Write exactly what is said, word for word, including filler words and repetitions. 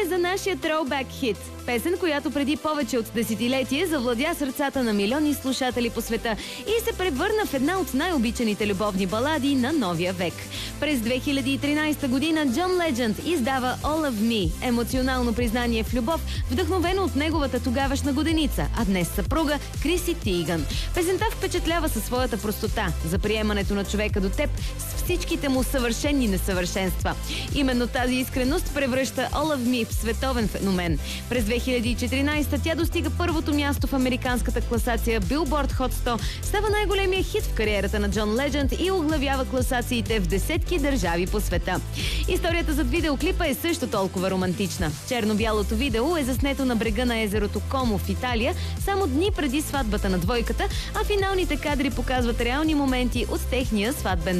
за нашия throwback хит. Песен, която преди повече от десетилетие завладя сърцата на милиони слушатели по света и се превърна в една от най-обичаните любовни балади на новия век. През две хиляди и тринадесета година Джон Ледженд издава All of Me, емоционално признание в любов, вдъхновено от неговата тогавашна годеница, а днес съпруга Криси Тиган. Песента впечатлява със своята простота за приемането на човека до теб с всичките му съвършени несъвършенства. Именно тази искреност превръща All of Me в световен феномен. През две хиляди и четиринадесета тя достига първото място в американската класация Billboard Hot сто, става най-големия хит в кариерата на Джон Ледженд и оглавява класациите в десетки държави по света. Историята зад видеоклипа е също толкова романтична. Черно-бялото видео е заснето на брега на езерото Комо в Италия, само дни преди сватбата на двойката, а финалните кадри показват реални моменти от техния сватбен